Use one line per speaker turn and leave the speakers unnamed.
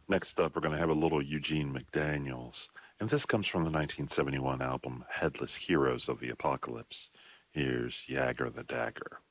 Next up, we're going to have a little Eugene McDaniels, and this comes from the 1971 album Headless Heroes of the Apocalypse. Here's Jagger the Dagger.